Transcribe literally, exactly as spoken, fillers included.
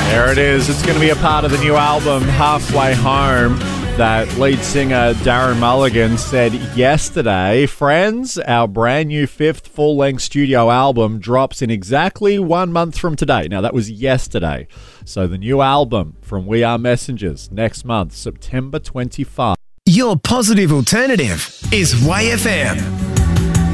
There it is. It's going to be a part of the new album, Halfway Home, that lead singer Darren Mulligan said yesterday. Friends, our brand new fifth full-length studio album drops in exactly one month from today. Now, that was yesterday. So the new album from We Are Messengers next month, September twenty-fifth. Your positive alternative is Y F M.